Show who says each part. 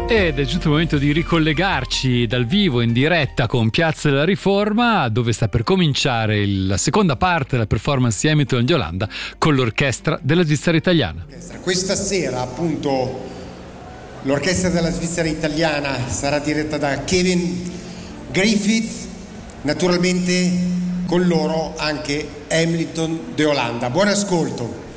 Speaker 1: Ed è giunto il momento di ricollegarci dal vivo in diretta con Piazza della Riforma, dove sta per cominciare la seconda parte della performance di Hamilton di Olanda con l'orchestra della Svizzera Italiana.
Speaker 2: Questa sera appunto l'orchestra della Svizzera Italiana sarà diretta da Kevin Griffith, naturalmente con loro anche Hamilton di Olanda. Buon ascolto.